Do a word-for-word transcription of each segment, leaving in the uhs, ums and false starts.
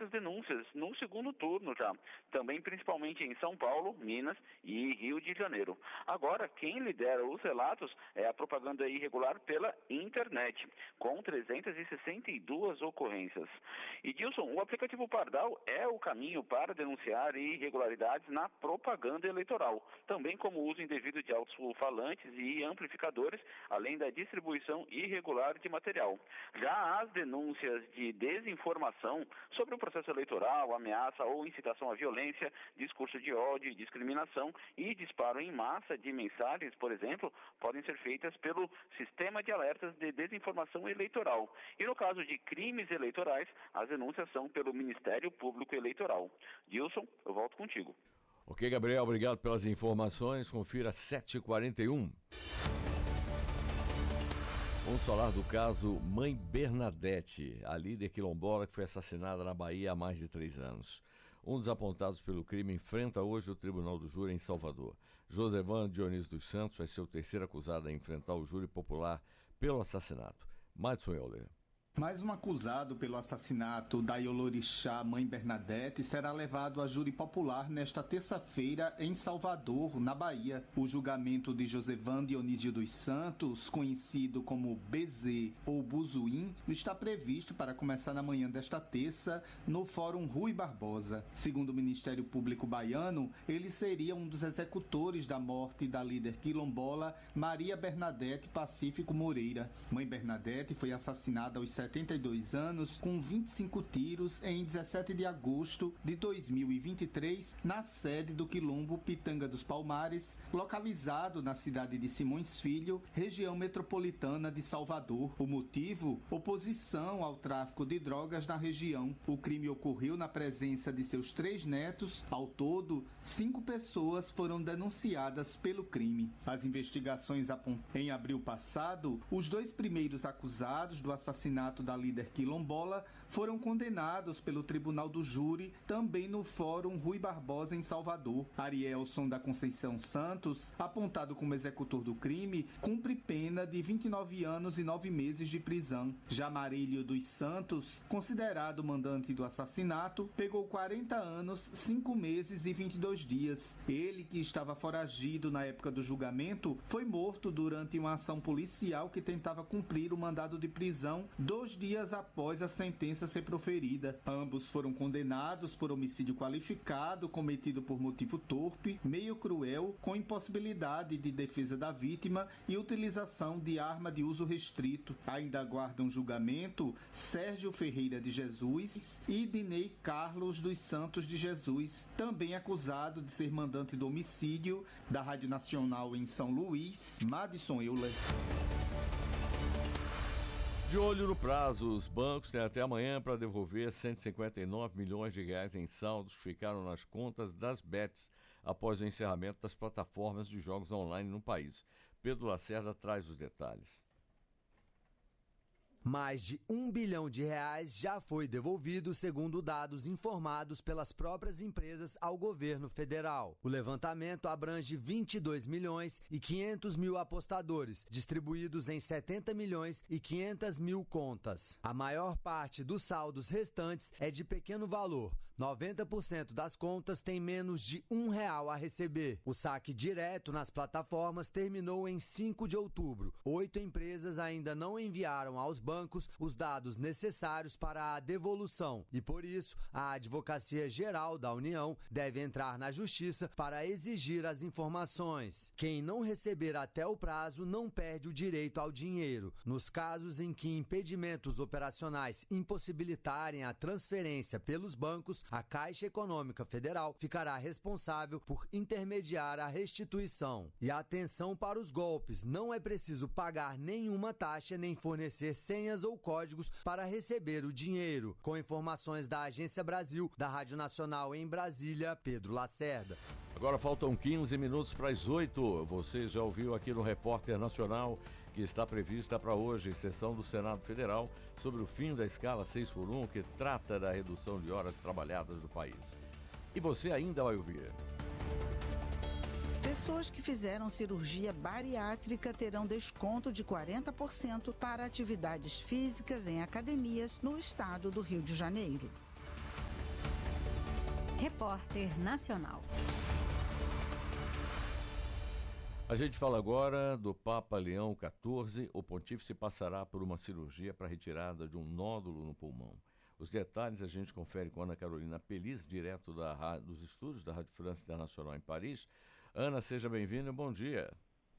essas denúncias no segundo turno já, também principalmente em São Paulo, Minas e Rio de Janeiro. Agora, quem lidera os relatos é a propaganda irregular pela internet, com trezentas e sessenta e duas ocorrências. E, Dilson, o aplicativo Pardal é o caminho para denunciar irregularidades na propaganda eleitoral, também como o uso indevido de alto-falantes e amplificadores, além da distribuição irregular de material. Já as denúncias de desinformação sobre o processo eleitoral, ameaça ou incitação à violência, discurso de ódio e discriminação e disparo em massa de mensagens, por exemplo, podem ser feitas pelo Sistema de Alertas de Desinformação Eleitoral. E no caso de crimes eleitorais, as denúncias são pelo Ministério Público Eleitoral. Dilson, eu volto contigo. Ok, Gabriel, obrigado pelas informações. Confira sete e quarenta e um. Vamos falar do caso Mãe Bernadette, a líder quilombola que foi assassinada na Bahia há mais de três anos. Um dos apontados pelo crime enfrenta hoje o Tribunal do Júri em Salvador. Josevan Dionísio dos Santos vai ser o terceiro acusado a enfrentar o júri popular pelo assassinato. Madison Euler. Mais um acusado pelo assassinato da Iolorixá Mãe Bernadette será levado a júri popular nesta terça-feira em Salvador, na Bahia. O julgamento de Josevan Dionísio dos Santos, conhecido como B Z ou Buzuim, está previsto para começar na manhã desta terça no Fórum Rui Barbosa. Segundo o Ministério Público baiano, ele seria um dos executores da morte da líder quilombola Maria Bernadette Pacífico Moreira. Mãe Bernadette foi assassinada aos setenta e dois anos, com vinte e cinco tiros, em dezessete de agosto de dois mil e vinte e três, na sede do Quilombo Pitanga dos Palmares, localizado na cidade de Simões Filho, região metropolitana de Salvador. O motivo? Oposição ao tráfico de drogas na região. O crime ocorreu na presença de seus três netos. Ao todo, cinco pessoas foram denunciadas pelo crime. As investigações apontam. Em abril passado, os dois primeiros acusados do assassinato da líder quilombola foram condenados pelo Tribunal do Júri, também no Fórum Rui Barbosa, em Salvador. Arielson da Conceição Santos, apontado como executor do crime, cumpre pena de vinte e nove anos e nove meses de prisão. Já Marílio dos Santos, considerado mandante do assassinato, pegou quarenta anos, cinco meses e vinte e dois dias. Ele, que estava foragido na época do julgamento, foi morto durante uma ação policial que tentava cumprir o mandado de prisão dois dias após a sentença ser proferida. Ambos foram condenados por homicídio qualificado cometido por motivo torpe, meio cruel, com impossibilidade de defesa da vítima e utilização de arma de uso restrito. Ainda aguardam julgamento Sérgio Ferreira de Jesus e Dinei Carlos dos Santos de Jesus, também acusado de ser mandante do homicídio. Da Rádio Nacional em São Luís, Madison Euler. De olho no prazo, os bancos têm até amanhã para devolver cento e cinquenta e nove milhões de reais em saldos que ficaram nas contas das bets após o encerramento das plataformas de jogos online no país. Pedro Lacerda traz os detalhes. Mais de um bilhão de reais já foi devolvido, segundo dados informados pelas próprias empresas ao governo federal. O levantamento abrange vinte e dois milhões e quinhentos mil apostadores, distribuídos em setenta milhões e quinhentas mil contas. A maior parte dos saldos restantes é de pequeno valor. noventa por cento das contas têm menos de um real a receber. O saque direto nas plataformas terminou em cinco de outubro. Oito empresas ainda não enviaram aos bancos bancos os dados necessários para a devolução e, por isso, a Advocacia Geral da União deve entrar na Justiça para exigir as informações. Quem não receber até o prazo não perde o direito ao dinheiro. Nos casos em que impedimentos operacionais impossibilitarem a transferência pelos bancos, a Caixa Econômica Federal ficará responsável por intermediar a restituição. E atenção para os golpes, não é preciso pagar nenhuma taxa nem fornecer senhas ou códigos para receber o dinheiro. Com informações da Agência Brasil, da Rádio Nacional em Brasília, Pedro Lacerda. Agora faltam quinze minutos para as oito. Você já ouviu aqui no Repórter Nacional que está prevista para hoje sessão do Senado Federal sobre o fim da escala seis por um, que trata da redução de horas trabalhadas do país. E você ainda vai ouvir. Pessoas que fizeram cirurgia bariátrica terão desconto de quarenta por cento para atividades físicas em academias no estado do Rio de Janeiro. Repórter Nacional. A gente fala agora do Papa Leão quatorze. O pontífice passará por uma cirurgia para retirada de um nódulo no pulmão. Os detalhes a gente confere com Ana Carolina Peliz, direto da, dos estúdios da Rádio França Internacional em Paris. Ana, seja bem-vinda, bom dia.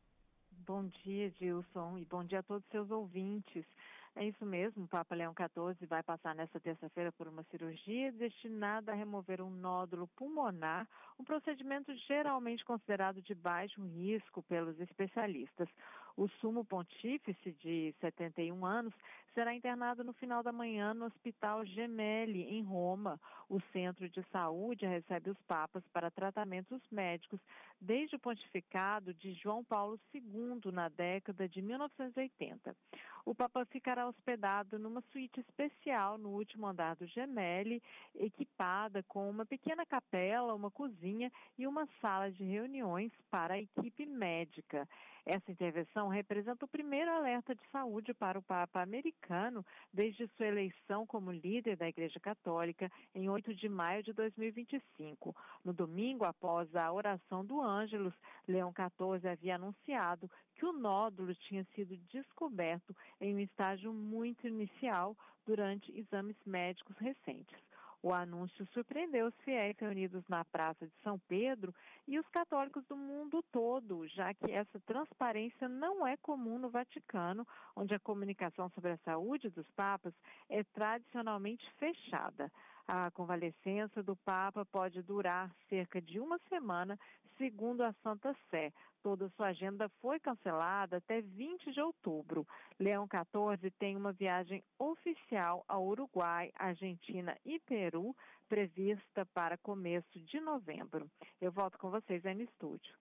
Bom dia, Gilson, e bom dia a todos os seus ouvintes. É isso mesmo, o Papa Leão quatorze vai passar nesta terça-feira por uma cirurgia destinada a remover um nódulo pulmonar, um procedimento geralmente considerado de baixo risco pelos especialistas. O sumo pontífice, de setenta e um anos, será internado no final da manhã no Hospital Gemelli, em Roma. O centro de saúde recebe os papas para tratamentos médicos desde o pontificado de João Paulo segundo, na década de mil novecentos e oitenta. O Papa ficará hospedado numa suíte especial no último andar do Gemelli, equipada com uma pequena capela, uma cozinha e uma sala de reuniões para a equipe médica. Essa intervenção representa o primeiro alerta de saúde para o Papa americano desde sua eleição como líder da Igreja Católica em oito de maio de dois mil e vinte e cinco. No domingo, após a oração do Ângelus, Leão quatorze havia anunciado que o nódulo tinha sido descoberto em um estágio muito inicial durante exames médicos recentes. O anúncio surpreendeu os fiéis reunidos na Praça de São Pedro e os católicos do mundo todo, já que essa transparência não é comum no Vaticano, onde a comunicação sobre a saúde dos papas é tradicionalmente fechada. A convalescença do Papa pode durar cerca de uma semana, segundo a Santa Sé. Toda sua agenda foi cancelada até vinte de outubro. Leão quatorze tem uma viagem oficial ao Uruguai, Argentina e Peru, prevista para começo de novembro. Eu volto com vocês aí no estúdio.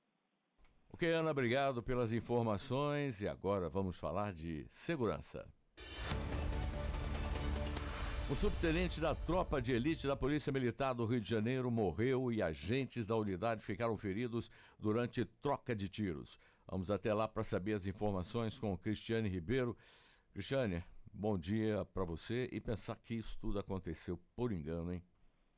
Ok, Ana, obrigado pelas informações. E agora vamos falar de segurança. O subtenente da tropa de elite da Polícia Militar do Rio de Janeiro morreu e agentes da unidade ficaram feridos durante troca de tiros. Vamos até lá para saber as informações com Cristiane Ribeiro. Cristiane, bom dia para você e pensar que isso tudo aconteceu por engano, hein?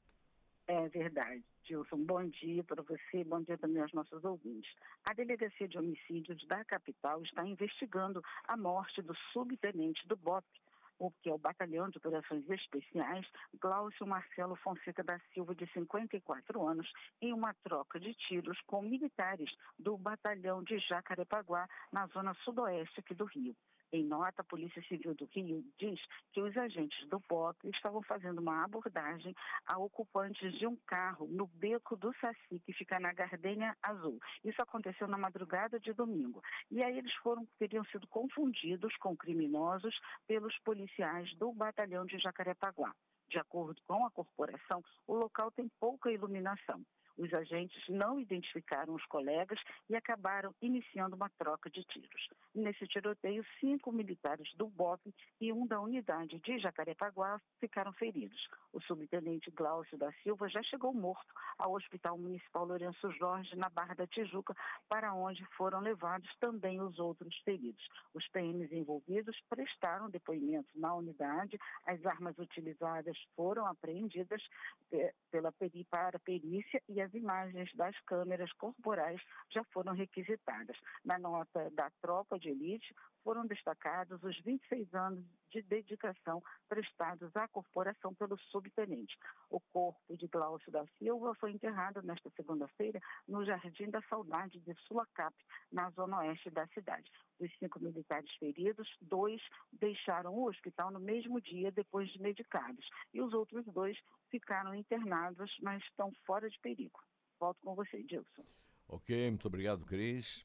É verdade, Gilson. Bom dia para você, bom dia também aos nossos ouvintes. A Delegacia de Homicídios da capital está investigando a morte do subtenente do B O P, o que é o Batalhão de Operações Especiais, Glaucio Marcelo Fonseca da Silva, de cinquenta e quatro anos, em uma troca de tiros com militares do Batalhão de Jacarepaguá, na zona sudoeste aqui do Rio. Em nota, a Polícia Civil do Rio diz que os agentes do B O P estavam fazendo uma abordagem a ocupantes de um carro no Beco do Saci, que fica na Gardênia Azul. Isso aconteceu na madrugada de domingo. E aí eles foram, teriam sido confundidos com criminosos pelos policiais do Batalhão de Jacarepaguá. De acordo com a corporação, o local tem pouca iluminação. Os agentes não identificaram os colegas e acabaram iniciando uma troca de tiros. Nesse tiroteio, cinco militares do B O P e um da unidade de Jacarepaguá ficaram feridos. O subtenente Glaucio da Silva já chegou morto ao Hospital Municipal Lourenço Jorge, na Barra da Tijuca, para onde foram levados também os outros feridos. Os P Ms envolvidos prestaram depoimento na unidade, as armas utilizadas foram apreendidas pela peri, para a perícia e as imagens das câmeras corporais já foram requisitadas. Na nota da tropa de elite, foram destacados os vinte e seis anos de dedicação prestados à corporação pelo subtenente. O corpo de Glaucio da Silva foi enterrado nesta segunda-feira no Jardim da Saudade de Sulacap, na zona oeste da cidade. Dos cinco militares feridos, dois deixaram o hospital no mesmo dia depois de medicados. E os outros dois ficaram internados, mas estão fora de perigo. Volto com você, Gilson. Ok, muito obrigado, Cris.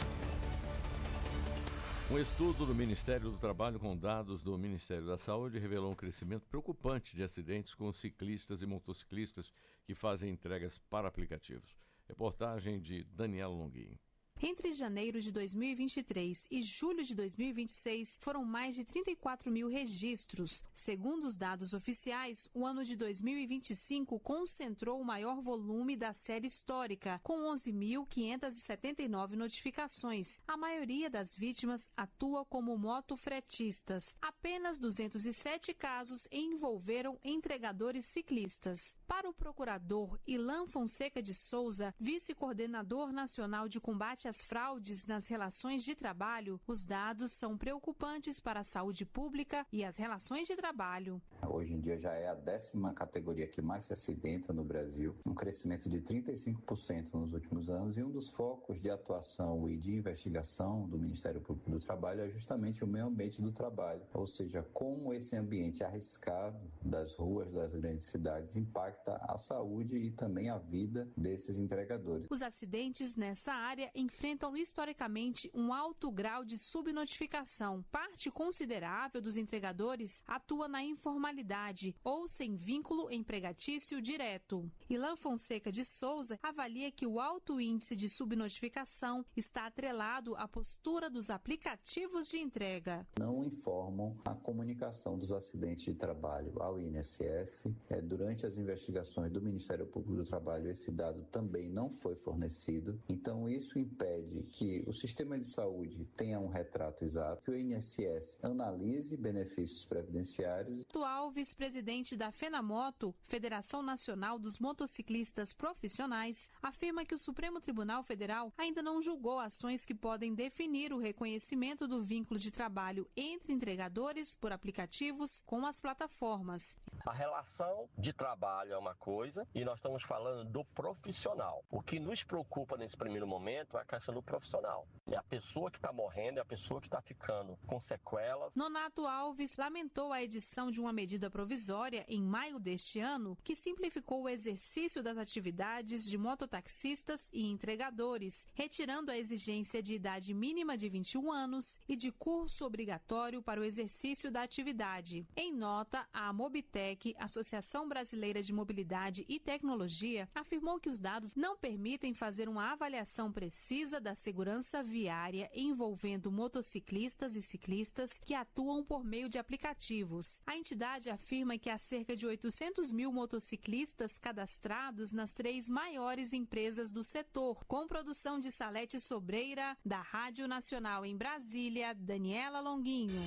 Um estudo do Ministério do Trabalho com dados do Ministério da Saúde revelou um crescimento preocupante de acidentes com ciclistas e motociclistas que fazem entregas para aplicativos. Reportagem de Daniela Longuinho. Entre janeiro de dois mil e vinte e três e julho de dois mil e vinte e seis, foram mais de trinta e quatro mil registros. Segundo os dados oficiais, o ano de dois mil e vinte e cinco concentrou o maior volume da série histórica, com onze mil quinhentas e setenta e nove notificações. A maioria das vítimas atua como motofretistas. Apenas duzentos e sete casos envolveram entregadores ciclistas. Para o procurador Ilan Fonseca de Souza, vice-coordenador nacional de combate às fraudes nas relações de trabalho, os dados são preocupantes para a saúde pública e as relações de trabalho. Hoje em dia já é a décima categoria que mais se acidenta no Brasil, um crescimento de trinta e cinco por cento nos últimos anos, e um dos focos de atuação e de investigação do Ministério Público do Trabalho é justamente o meio ambiente do trabalho, ou seja, como esse ambiente arriscado das ruas das grandes cidades impacta a saúde e também a vida desses entregadores. Os acidentes nessa área enfrentam historicamente um alto grau de subnotificação. Parte considerável dos entregadores atua na informalidade ou sem vínculo empregatício direto. Ilan Fonseca de Souza avalia que o alto índice de subnotificação está atrelado à postura dos aplicativos de entrega. Não informam a comunicação dos acidentes de trabalho ao I N S S. É, durante as investigações do Ministério Público do Trabalho, esse dado também não foi fornecido. Então, isso impede que o sistema de saúde tenha um retrato exato, que o I N S S analise benefícios previdenciários. Atual vice-presidente da FENAMOTO, Federação Nacional dos Motociclistas Profissionais, afirma que o Supremo Tribunal Federal ainda não julgou ações que podem definir o reconhecimento do vínculo de trabalho entre entregadores por aplicativos com as plataformas. A relação de trabalho é uma coisa e nós estamos falando do profissional. O que nos preocupa nesse primeiro momento é a questão do profissional. É a pessoa que está morrendo, é a pessoa que está ficando com sequelas. Nonato Alves lamentou a edição de uma medida provisória em maio deste ano que simplificou o exercício das atividades de mototaxistas e entregadores, retirando a exigência de idade mínima de vinte e um anos e de curso obrigatório para o exercício da atividade. Em nota, a Mobitec, Associação Brasileira de Mobilidade e Tecnologia, afirmou que os dados não permitem fazer uma avaliação precisa da segurança viária envolvendo motociclistas e ciclistas que atuam por meio de aplicativos. A entidade afirma que há cerca de oitocentos mil motociclistas cadastrados nas três maiores empresas do setor, com produção de Salete Sobreira, da Rádio Nacional em Brasília, Daniela Longuinho.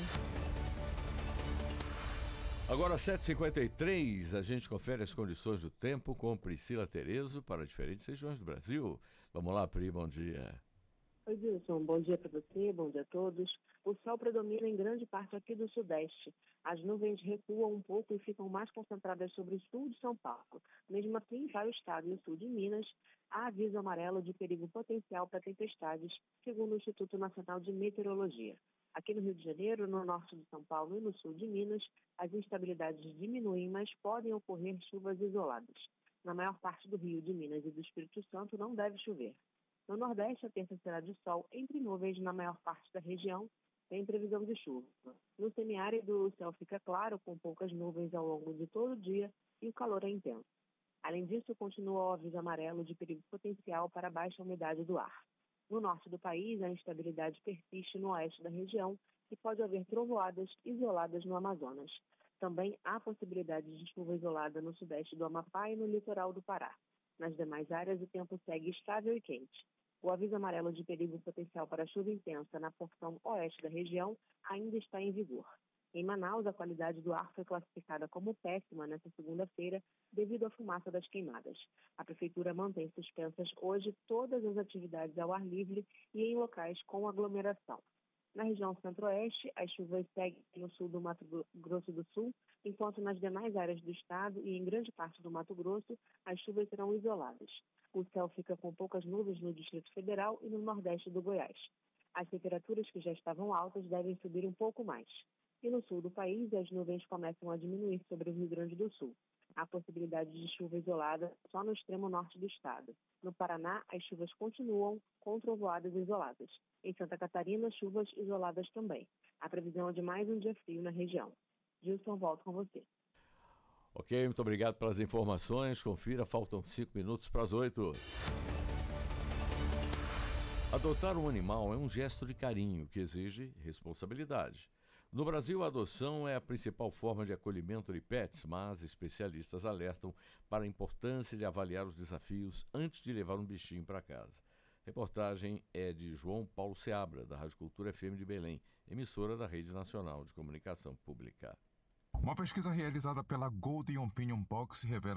Agora, sete e cinquenta e três, a gente confere as condições do tempo com Priscila Terezo para diferentes regiões do Brasil. Vamos lá, Pri, bom dia. Oi, Wilson, bom dia para você, bom dia a todos. O sol predomina em grande parte aqui do sudeste. As nuvens recuam um pouco e ficam mais concentradas sobre o sul de São Paulo. Mesmo assim, em vários estados e o sul de Minas, há aviso amarelo de perigo potencial para tempestades, segundo o Instituto Nacional de Meteorologia. Aqui no Rio de Janeiro, no norte de São Paulo e no sul de Minas, as instabilidades diminuem, mas podem ocorrer chuvas isoladas. Na maior parte do Rio, de Minas e do Espírito Santo não deve chover. No Nordeste, a terça será de sol entre nuvens na maior parte da região, tem previsão de chuva. No semiárido, o céu fica claro, com poucas nuvens ao longo de todo o dia e o calor é intenso. Além disso, continua o aviso amarelo de perigo potencial para baixa umidade do ar. No norte do país, a instabilidade persiste no oeste da região e pode haver trovoadas isoladas no Amazonas. Também há possibilidade de chuva isolada no sudeste do Amapá e no litoral do Pará. Nas demais áreas, o tempo segue estável e quente. O aviso amarelo de perigo potencial para chuva intensa na porção oeste da região ainda está em vigor. Em Manaus, a qualidade do ar foi classificada como péssima nesta segunda-feira devido à fumaça das queimadas. A Prefeitura mantém suspensas hoje todas as atividades ao ar livre e em locais com aglomeração. Na região centro-oeste, as chuvas seguem no sul do Mato Grosso do Sul, enquanto nas demais áreas do estado e em grande parte do Mato Grosso, as chuvas serão isoladas. O céu fica com poucas nuvens no Distrito Federal e no nordeste do Goiás. As temperaturas que já estavam altas devem subir um pouco mais. E no sul do país, as nuvens começam a diminuir sobre o Rio Grande do Sul. Há possibilidade de chuva isolada só no extremo norte do estado. No Paraná, as chuvas continuam com trovoadas isoladas. Em Santa Catarina, chuvas isoladas também. A previsão é de mais um dia frio na região. Gilson, volto com você. Ok, muito obrigado pelas informações. Confira, faltam cinco minutos para as oito. Adotar um animal é um gesto de carinho que exige responsabilidade. No Brasil, a adoção é a principal forma de acolhimento de pets, mas especialistas alertam para a importância de avaliar os desafios antes de levar um bichinho para casa. Reportagem é de João Paulo Seabra, da Rádio Cultura F M de Belém, emissora da Rede Nacional de Comunicação Pública. Uma pesquisa realizada pela Golden Opinion Box revela